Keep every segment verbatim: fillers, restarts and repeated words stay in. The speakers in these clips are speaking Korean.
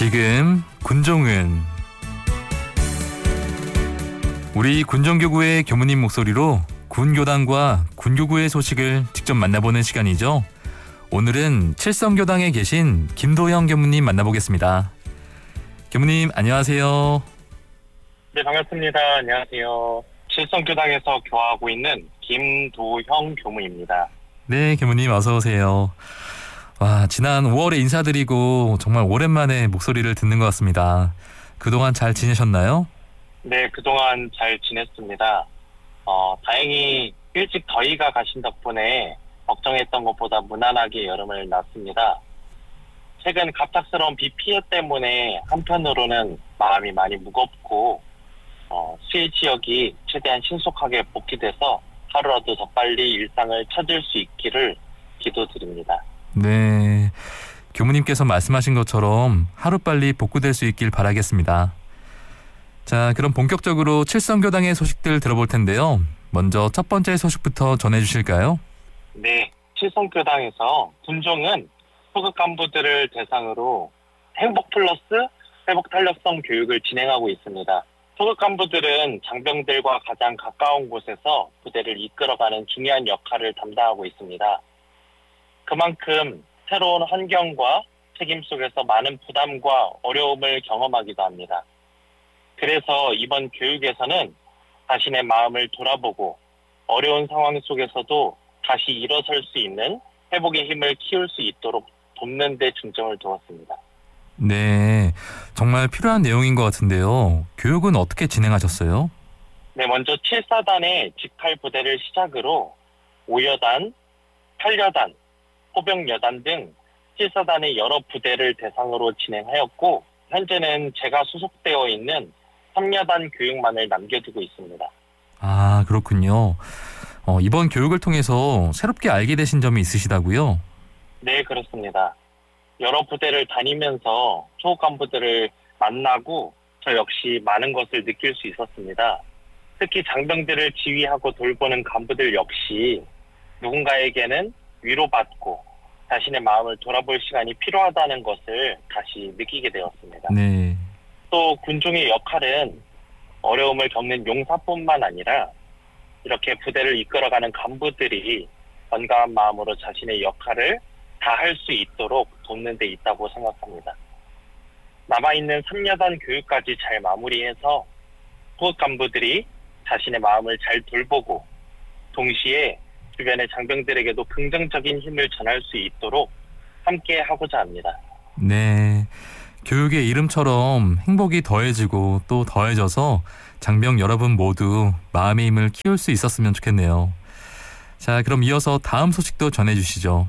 지금 군종은 우리 군정교구의 교무님 목소리로 군교당과 군교구의 소식을 직접 만나보는 시간이죠. 오늘은 칠성교당에 계신 김도영 교무님 만나보겠습니다. 교무님 안녕하세요. 네, 반갑습니다. 안녕하세요. 칠성교당에서 교화하고 있는 김도형 교무입니다. 네, 교무님 어서 오세요. 와, 지난 오월에 인사드리고 정말 오랜만에 목소리를 듣는 것 같습니다. 그동안 잘 지내셨나요? 네, 그동안 잘 지냈습니다. 어, 다행히 일찍 더위가 가신 덕분에 걱정했던 것보다 무난하게 여름을 났습니다. 최근 갑작스러운 비 피해 때문에 한편으로는 마음이 많이 무겁고 어, 수해 지역이 최대한 신속하게 복귀돼서 하루라도 더 빨리 일상을 찾을 수 있기를 기도드립니다. 네, 교무님께서 말씀하신 것처럼 하루빨리 복구될 수 있길 바라겠습니다. 자, 그럼 본격적으로 칠성교당의 소식들 들어볼 텐데요. 먼저 첫 번째 소식부터 전해주실까요? 네, 칠성교당에서 군종은 소극 간부들을 대상으로 행복 플러스 회복 탄력성 교육을 진행하고 있습니다. 소극 간부들은 장병들과 가장 가까운 곳에서 부대를 이끌어가는 중요한 역할을 담당하고 있습니다. 그만큼 새로운 환경과 책임 속에서 많은 부담과 어려움을 경험하기도 합니다. 그래서 이번 교육에서는 자신의 마음을 돌아보고 어려운 상황 속에서도 다시 일어설 수 있는 회복의 힘을 키울 수 있도록 돕는 데 중점을 두었습니다. 네, 정말 필요한 내용인 것 같은데요. 교육은 어떻게 진행하셨어요? 네, 먼저 칠사단의 직팔 부대를 시작으로 오여단, 팔여단, 호병여단 등 칠사단의 여러 부대를 대상으로 진행하였고 현재는 제가 소속되어 있는 삼여단 교육만을 남겨두고 있습니다. 아, 그렇군요. 어, 이번 교육을 통해서 새롭게 알게 되신 점이 있으시다고요? 네, 그렇습니다. 여러 부대를 다니면서 소속 간부들을 만나고 저 역시 많은 것을 느낄 수 있었습니다. 특히 장병들을 지휘하고 돌보는 간부들 역시 누군가에게는 위로받고 자신의 마음을 돌아볼 시간이 필요하다는 것을 다시 느끼게 되었습니다. 네. 또 군종의 역할은 어려움을 겪는 용사뿐만 아니라 이렇게 부대를 이끌어가는 간부들이 건강한 마음으로 자신의 역할을 다할 수 있도록 돕는 데 있다고 생각합니다. 남아있는 삼여단 교육까지 잘 마무리해서 소극 간부들이 자신의 마음을 잘 돌보고 동시에 주변의 장병들에게도 긍정적인 힘을 전할 수 있도록 함께 하고자 합니다. 네, 교육의 이름처럼 행복이 더해지고 또 더해져서 장병 여러분 모두 마음의 힘을 키울 수 있었으면 좋겠네요. 자, 그럼 이어서 다음 소식도 전해주시죠.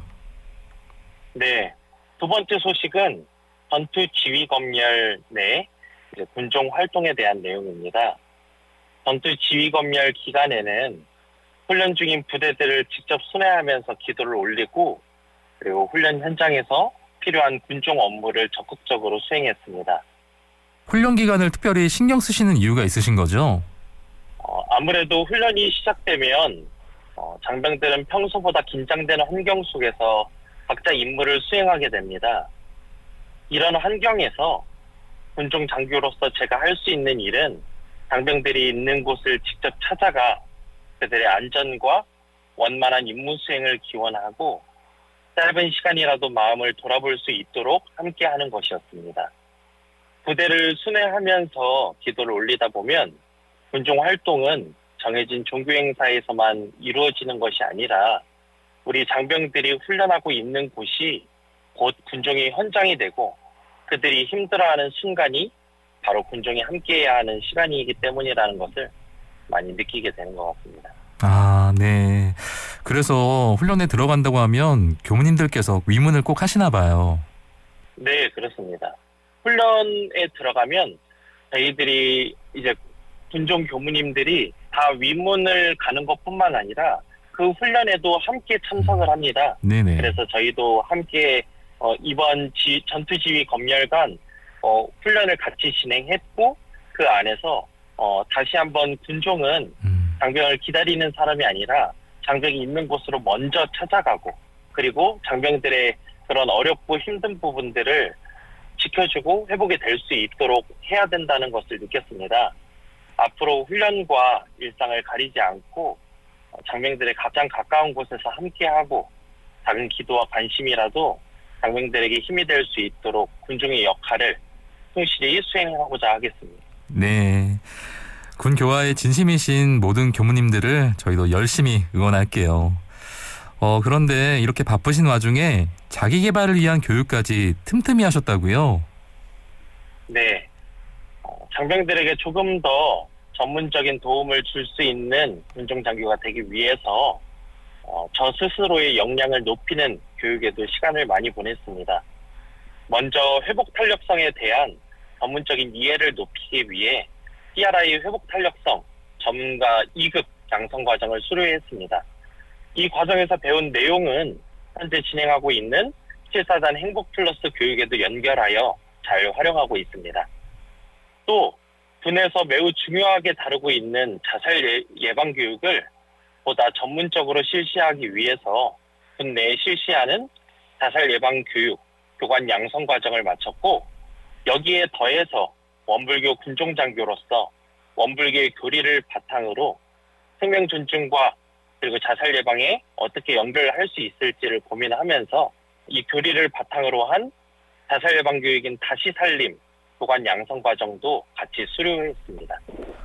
네, 두 번째 소식은 전투 지휘 검열 내 이제 군종 활동에 대한 내용입니다. 전투 지휘 검열 기간에는 훈련 중인 부대들을 직접 순회하면서 기도를 올리고 그리고 훈련 현장에서 필요한 군종 업무를 적극적으로 수행했습니다. 훈련 기간을 특별히 신경 쓰시는 이유가 있으신 거죠? 어, 아무래도 훈련이 시작되면 어, 장병들은 평소보다 긴장되는 환경 속에서 각자 임무를 수행하게 됩니다. 이런 환경에서 군종 장교로서 제가 할 수 있는 일은 장병들이 있는 곳을 직접 찾아가 그들의 안전과 원만한 임무 수행을 기원하고 짧은 시간이라도 마음을 돌아볼 수 있도록 함께하는 것이었습니다. 부대를 순회하면서 기도를 올리다 보면 군종 활동은 정해진 종교 행사에서만 이루어지는 것이 아니라 우리 장병들이 훈련하고 있는 곳이 곧 군종의 현장이 되고 그들이 힘들어하는 순간이 바로 군종이 함께해야 하는 시간이기 때문이라는 것을 많이 느끼게 되는 것 같습니다. 아, 네. 그래서 훈련에 들어간다고 하면 교무님들께서 위문을 꼭 하시나 봐요. 네, 그렇습니다. 훈련에 들어가면 저희들이 이제 군종 교무님들이 다 위문을 가는 것뿐만 아니라 그 훈련에도 함께 참석을 합니다. 네네. 그래서 저희도 함께 어, 이번 지, 전투지휘 검열관 어, 훈련을 같이 진행했고 그 안에서 어, 다시 한번 군종은 음. 장병을 기다리는 사람이 아니라 장병이 있는 곳으로 먼저 찾아가고 그리고 장병들의 그런 어렵고 힘든 부분들을 지켜주고 회복이 될 수 있도록 해야 된다는 것을 느꼈습니다. 앞으로 훈련과 일상을 가리지 않고 장병들의 가장 가까운 곳에서 함께하고 작은 기도와 관심이라도 장병들에게 힘이 될 수 있도록 군중의 역할을 충실히 수행하고자 하겠습니다. 네, 군 교화에 진심이신 모든 교무님들을 저희도 열심히 응원할게요. 어, 그런데 이렇게 바쁘신 와중에 자기 개발을 위한 교육까지 틈틈이 하셨다고요? 네, 어, 장병들에게 조금 더 전문적인 도움을 줄 수 있는 군종장교가 되기 위해서 어, 저 스스로의 역량을 높이는 교육에도 시간을 많이 보냈습니다. 먼저 회복 탄력성에 대한 전문적인 이해를 높이기 위해 티알아이 회복 탄력성 전문가 이 급 양성 과정을 수료했습니다. 이 과정에서 배운 내용은 현재 진행하고 있는 칠사단 행복 플러스 교육에도 연결하여 잘 활용하고 있습니다. 또 군에서 매우 중요하게 다루고 있는 자살 예방 교육을 보다 전문적으로 실시하기 위해서 군 내에 실시하는 자살 예방 교육 교관 양성 과정을 마쳤고, 여기에 더해서 원불교 군종장교로서 원불교의 교리를 바탕으로 생명 존중과 그리고 자살 예방에 어떻게 연결할 수 있을지를 고민하면서 이 교리를 바탕으로 한 자살 예방 교육인 다시 살림 교관 양성 과정도 같이 수료했습니다.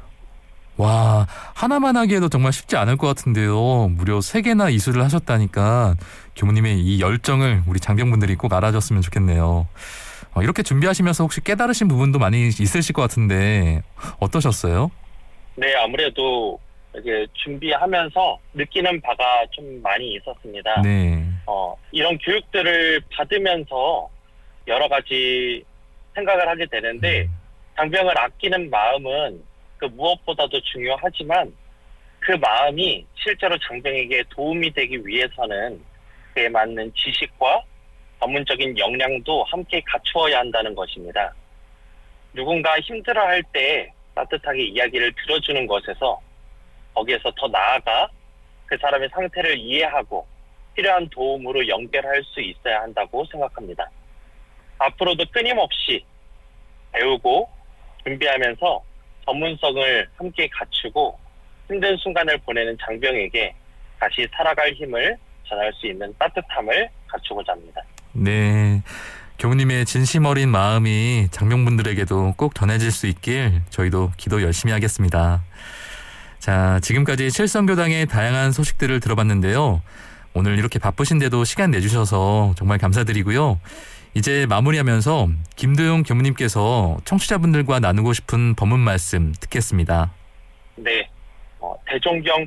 와, 하나만 하기에도 정말 쉽지 않을 것 같은데요. 무려 세 개나 이수를 하셨다니까 교무님의 이 열정을 우리 장병분들이 꼭 알아줬으면 좋겠네요. 어, 이렇게 준비하시면서 혹시 깨달으신 부분도 많이 있으실 것 같은데 어떠셨어요? 네, 아무래도 이제 준비하면서 느끼는 바가 좀 많이 있었습니다. 네. 어, 이런 교육들을 받으면서 여러 가지 생각을 하게 되는데, 장병을 아끼는 마음은 그 무엇보다도 중요하지만 그 마음이 실제로 장병에게 도움이 되기 위해서는 그에 맞는 지식과 전문적인 역량도 함께 갖추어야 한다는 것입니다. 누군가 힘들어할 때 따뜻하게 이야기를 들어주는 것에서 거기에서 더 나아가 그 사람의 상태를 이해하고 필요한 도움으로 연결할 수 있어야 한다고 생각합니다. 앞으로도 끊임없이 배우고 준비하면서 전문성을 함께 갖추고 힘든 순간을 보내는 장병에게 다시 살아갈 힘을 전할 수 있는 따뜻함을 갖추고자 합니다. 네, 교무님의 진심 어린 마음이 장병분들에게도 꼭 전해질 수 있길 저희도 기도 열심히 하겠습니다. 자, 지금까지 칠성교당의 다양한 소식들을 들어봤는데요. 오늘 이렇게 바쁘신데도 시간 내주셔서 정말 감사드리고요. 이제 마무리하면서 김도용 교무님께서 청취자분들과 나누고 싶은 법문 말씀 듣겠습니다. 네, 어, 대종경